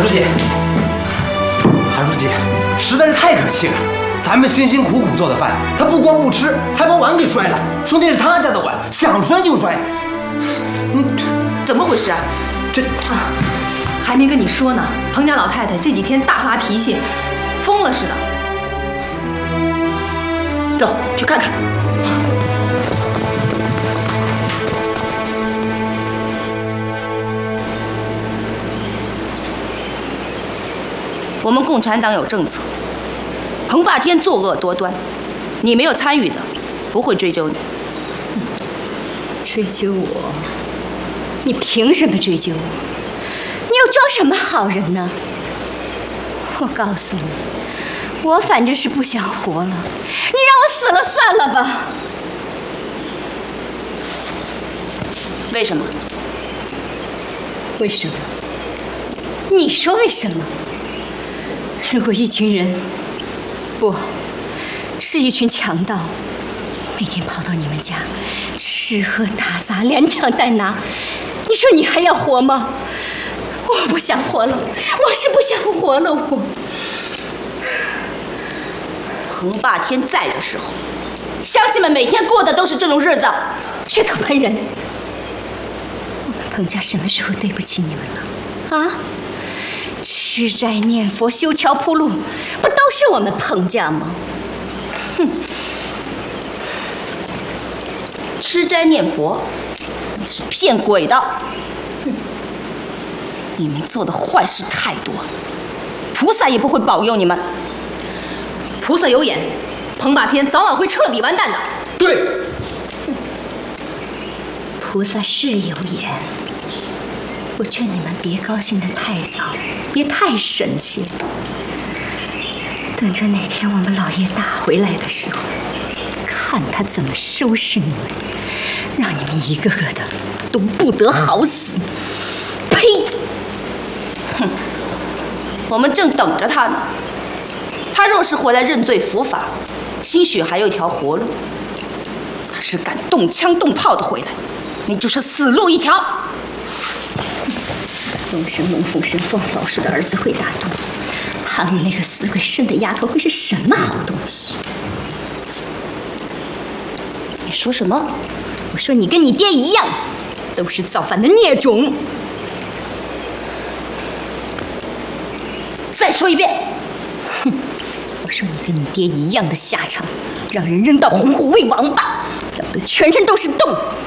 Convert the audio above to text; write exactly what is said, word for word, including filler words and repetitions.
书记，韩书记，实在是太可气了！咱们辛辛苦苦做的饭，他不光不吃，还把碗给摔了，说那是他家的碗，想摔就摔。你怎么回事啊？ 这啊，还没跟你说呢，彭家老太太这几天大发脾气，疯了似的。 走，去看看。 我们共产党有政策，彭霸天作恶多端，你没有参与的，不会追究你。 追究我？你凭什么追究我？你又装什么好人呢？我告诉你，我反正是不想活了，你让我死了算了吧。 为什么？ 为什么？你说为什么？ 如果一群人，不是一群强盗，每天跑到你们家吃喝打砸，连抢带拿，你说你还要活吗？我不想活了，我是不想活了。我彭霸天在的时候，乡亲们每天过的都是这种日子。 血口喷人，我们彭家什么时候对不起你们了？啊？ 吃斋念佛、修桥铺路，不都是我们彭家吗？哼！ 吃斋念佛，你是骗鬼的。哼！你们做的坏事太多，菩萨也不会保佑你们。 菩萨有眼，彭霸天早晚会彻底完蛋的。 对。 菩萨是有眼。 我劝你们别高兴得太早，别太神气。等着哪天我们老爷大回来的时候，看他怎么收拾你们，让你们一个个的都不得好死！ 呸！哼！我们正等着他呢。他若是回来认罪伏法，兴许还有一条活路。他是敢动枪动炮的回来，你就是死路一条。 风神龙凤神凤老师的儿子会打洞，韩武那个死鬼生的丫头会是什么好东西？ 你说什么？ 我说你跟你爹一样，都是造反的孽种。 再说一遍。 哼！我说你跟你爹一样的下场，让人扔到洪湖喂王八，咬得全身都是洞。